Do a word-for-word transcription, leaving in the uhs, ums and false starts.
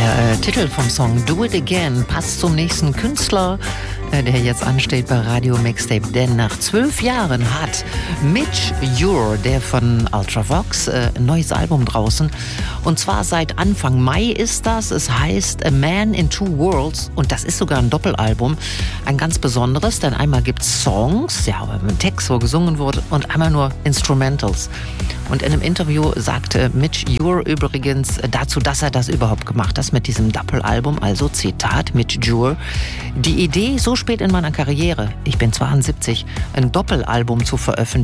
Der äh, Titel vom Song Do It Again passt zum nächsten Künstler, äh, der jetzt ansteht bei Radio Mixtape. Denn nach zwölf Jahren hat Midge Ure, der von Ultravox, äh, ein neues Album draußen. Und zwar seit Anfang Mai ist das. Es heißt A Man in Two Worlds. Und das ist sogar ein Doppelalbum. Ein ganz besonderes, denn einmal gibt es Songs, ja, mit Text, wo gesungen wurde, und einmal nur Instrumentals. Und in einem Interview sagte Midge Ure übrigens dazu, dass er das überhaupt gemacht hat mit diesem Doppelalbum. Also Zitat Midge Ure: Die Idee, so spät in meiner Karriere, ich bin zweiundsiebzig, ein Doppelalbum zu veröffentlichen,